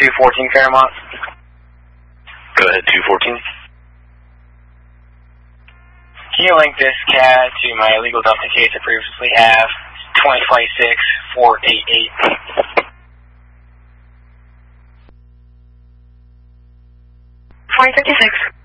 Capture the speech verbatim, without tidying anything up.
two fourteen Fairmont. Go ahead, two fourteen. Can you link this C A D to my illegal dumping case I previously have? twenty twenty-six four eighty-eight. twenty fifty-six.